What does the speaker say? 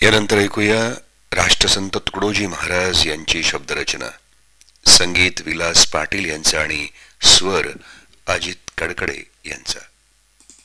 यानंतर ऐकूया राष्ट्रसंत तुकडोजी महाराज यांची शब्दरचना. संगीत विलास पाटील यांचा आणि स्वर अजित कडकडे यांचा.